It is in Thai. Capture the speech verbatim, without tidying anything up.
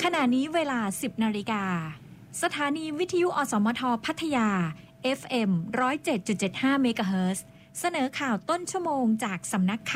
ขณะนี้เวลา สิบ นาฬิกาสถานีวิทยุอสมทพัทยา เอฟ เอ็ม หนึ่งศูนย์เจ็ดจุดเจ็ดห้า เมกะเฮิรตซ์เสนอข่าวต้นชั่วโมงจากสำนักข่าว